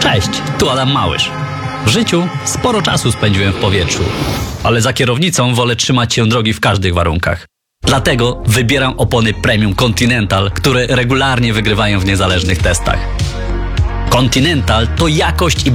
Cześć, tu Adam Małysz. W życiu sporo czasu spędziłem w powietrzu, ale za kierownicą wolę trzymać się drogi w każdych warunkach. Dlatego wybieram opony Premium Continental, które regularnie wygrywają w niezależnych testach. Continental to jakość i